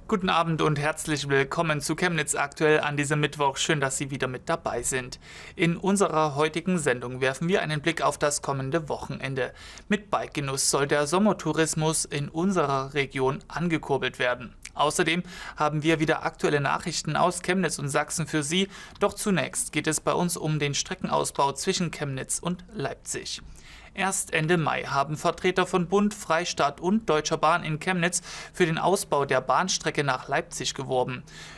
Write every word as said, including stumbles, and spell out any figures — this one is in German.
Guten Abend und herzlich willkommen zu Chemnitz aktuell an diesem Mittwoch. Schön, dass Sie wieder mit dabei sind. In unserer heutigen Sendung werfen wir einen Blick auf das kommende Wochenende. Mit Bikegenuss soll der Sommertourismus in unserer Region angekurbelt werden. Außerdem haben wir wieder aktuelle Nachrichten aus Chemnitz und Sachsen für Sie. Doch zunächst geht es bei uns um den Streckenausbau zwischen Chemnitz und Leipzig. Erst Ende Mai haben Vertreter von Bund, Freistaat und Deutscher Bahn in Chemnitz für den Ausbau der Bahnstrecke nach Leipzig geworben.